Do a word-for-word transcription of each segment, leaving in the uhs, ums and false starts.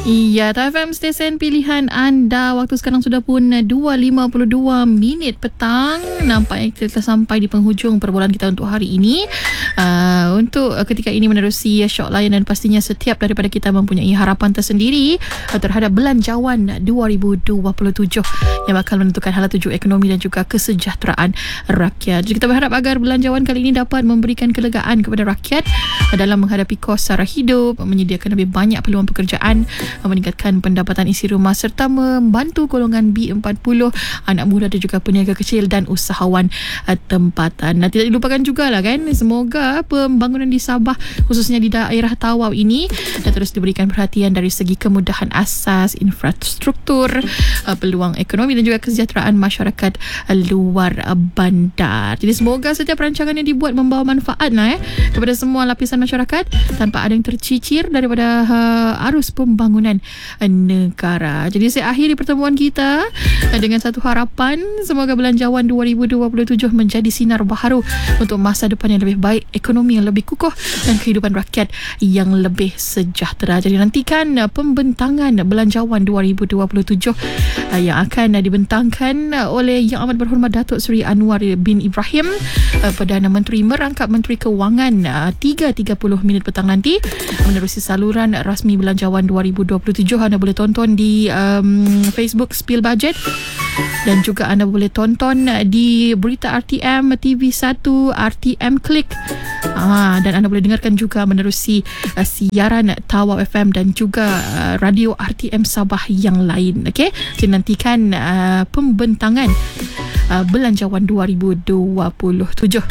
Iya, T A F M stesen pilihan anda. Waktu sekarang sudah pun dua lima puluh dua minit petang. Nampaknya kita sampai di penghujung perbualan kita untuk hari ini. Uh, untuk ketika ini menerusi Syok Layan, dan pastinya setiap daripada kita mempunyai harapan tersendiri uh, terhadap Belanjawan dua ribu dua puluh tujuh yang bakal menentukan hala tuju ekonomi dan juga kesejahteraan rakyat. Jadi kita berharap agar Belanjawan kali ini dapat memberikan kelegaan kepada rakyat uh, dalam menghadapi kos sara hidup, menyediakan lebih banyak peluang pekerjaan, meningkatkan pendapatan isi rumah serta membantu golongan B empat puluh, anak muda dan juga peniaga kecil dan usahawan tempatan. Nah, tidak dilupakan juga lah kan, semoga pembangunan di Sabah khususnya di daerah Tawau ini dan terus diberikan perhatian dari segi kemudahan asas, infrastruktur, peluang ekonomi dan juga kesejahteraan masyarakat luar bandar. Jadi semoga setiap rancangan yang dibuat membawa manfaat lah eh, kepada semua lapisan masyarakat tanpa ada yang tercicir daripada uh, arus pembangunan negara. Jadi saya akhiri pertemuan kita dengan satu harapan, semoga Belanjawan dua ribu dua puluh tujuh menjadi sinar baharu untuk masa depan yang lebih baik, ekonomi yang lebih kukuh dan kehidupan rakyat yang lebih sejahtera. Jadi nantikan pembentangan Belanjawan dua ribu dua puluh tujuh yang akan dibentangkan oleh Yang Amat Berhormat Datuk Seri Anwar bin Ibrahim, Perdana Menteri, merangkap Menteri Kewangan tiga tiga puluh minit petang nanti. Menerusi saluran rasmi Belanjawan dua ribu dua puluh tujuh, anda boleh tonton di um, Facebook Spill Budget, dan juga anda boleh tonton di Berita R T M T V satu, R T M Klik, ah, dan anda boleh dengarkan juga menerusi uh, siaran Tawau F M dan juga uh, radio R T M Sabah yang lain. Okey, jadi nantikan uh, pembentangan uh, Belanjawan dua ribu dua puluh tujuh.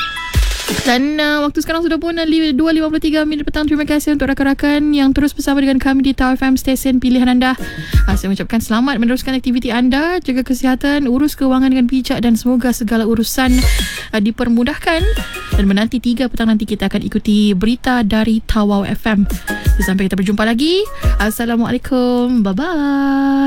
Dan uh, waktu sekarang sudah pun uh, dua lima puluh tiga minit petang. Terima kasih untuk rakan-rakan yang terus bersama dengan kami di T A F M stesen pilihan anda. uh, Saya mengucapkan selamat meneruskan aktiviti anda, jaga kesihatan, urus kewangan dengan bijak, dan semoga segala urusan uh, dipermudahkan. Dan menanti tiga petang nanti kita akan ikuti berita dari Tawau F M. Sampai kita berjumpa lagi. Assalamualaikum, bye bye.